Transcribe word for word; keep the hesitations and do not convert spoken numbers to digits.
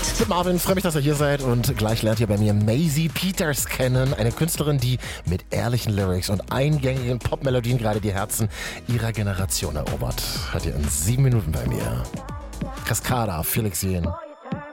Mit Marvin, freue mich, dass ihr hier seid und gleich lernt ihr bei mir Maisie Peters kennen, eine Künstlerin, die mit ehrlichen Lyrics und eingängigen Popmelodien gerade die Herzen ihrer Generation erobert. Hört ihr in sieben Minuten bei mir. Cascada, Felix Jähn.